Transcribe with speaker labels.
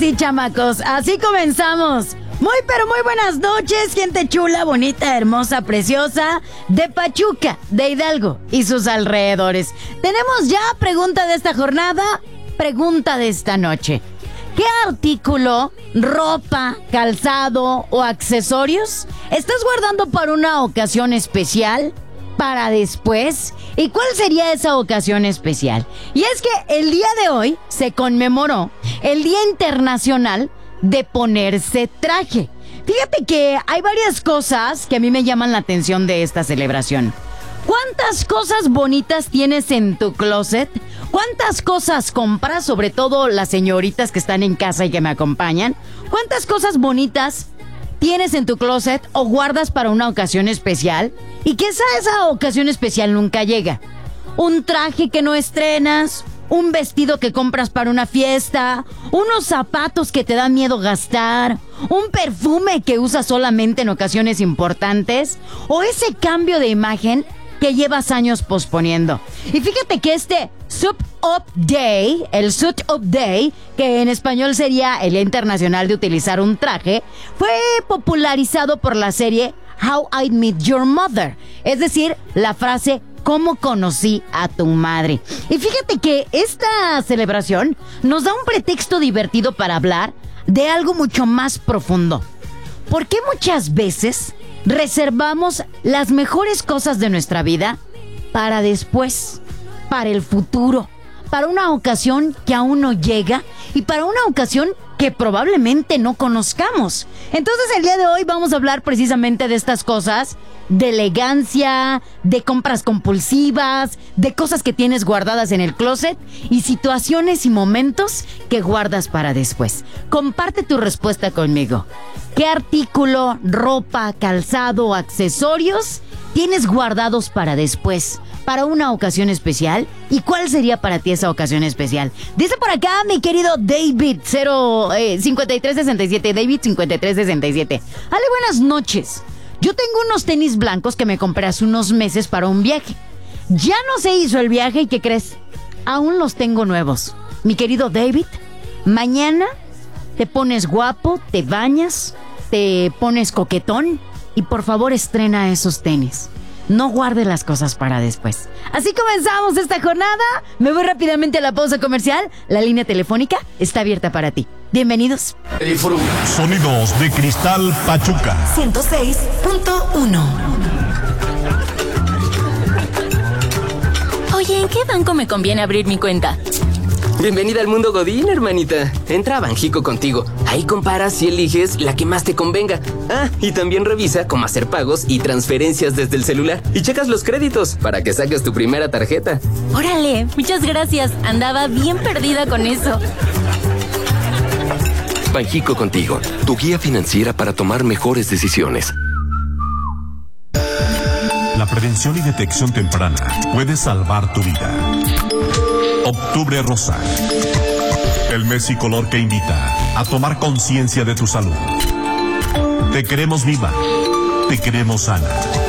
Speaker 1: sí, chamacos, así comenzamos. Muy, pero muy buenas noches, gente chula, bonita, hermosa, preciosa, de Pachuca, de Hidalgo y sus alrededores. Tenemos ya pregunta de esta jornada, pregunta de esta noche. ¿Qué artículo, ropa, calzado o accesorios estás guardando para una ocasión especial, para después? ¿Y cuál sería esa ocasión especial? Y es que el día de hoy se conmemoró el Día Internacional de Ponerse Traje. Fíjate que hay varias cosas que a mí me llaman la atención de esta celebración. ¿Cuántas cosas bonitas tienes en tu closet? ¿Cuántas cosas compras? Sobre todo las señoritas que están en casa y que me acompañan. ¿Cuántas cosas bonitas tienes en tu closet o guardas para una ocasión especial? Y quizá esa ocasión especial nunca llega. Un traje que no estrenas, un vestido que compras para una fiesta, unos zapatos que te da miedo gastar, un perfume que usas solamente en ocasiones importantes, o ese cambio de imagen que llevas años posponiendo. Y fíjate que este Suit Up Day, el Suit Up Day, que en español sería el Día Internacional de Utilizar un Traje, fue popularizado por la serie How I Met Your Mother, es decir, la frase ¿cómo conocí a tu madre? Y fíjate que esta celebración nos da un pretexto divertido para hablar de algo mucho más profundo. ¿Por qué muchas veces reservamos las mejores cosas de nuestra vida para después, para el futuro, para una ocasión que aún no llega y para una ocasión que probablemente no conozcamos? Entonces el día de hoy vamos a hablar precisamente de estas cosas, de elegancia, de compras compulsivas, de cosas que tienes guardadas en el closet y situaciones y momentos que guardas para después. Comparte tu respuesta conmigo. ¿Qué artículo, ropa, calzado o accesorios tienes guardados para después, para una ocasión especial? ¿Y cuál sería para ti esa ocasión especial? Dice por acá mi querido David 5367, David 5367. Ale, buenas noches. Yo tengo unos tenis blancos que me compré hace unos meses para un viaje. Ya no se hizo el viaje y ¿qué crees? Aún los tengo nuevos. Mi querido David, mañana te pones guapo, te bañas, te pones coquetón y por favor estrena esos tenis. No guarde las cosas para después. Así comenzamos esta jornada. Me voy rápidamente a la pausa comercial. La línea telefónica está abierta para ti. Bienvenidos.
Speaker 2: Sonidos de Cristal Pachuca
Speaker 3: 106.1.
Speaker 4: Oye, ¿en qué banco me conviene abrir mi cuenta?
Speaker 5: Bienvenida al mundo Godín, hermanita. Entra a Banjico contigo. Ahí comparas y eliges la que más te convenga. Ah, y también revisa cómo hacer pagos y transferencias desde el celular. Y checas los créditos para que saques tu primera tarjeta.
Speaker 4: Órale, muchas gracias. Andaba bien perdida con eso.
Speaker 6: Banjico contigo, tu guía financiera para tomar mejores decisiones.
Speaker 2: La prevención y detección temprana puede salvar tu vida. Octubre Rosa, el mes y color que invita a tomar conciencia de tu salud. Te queremos viva, te queremos sana.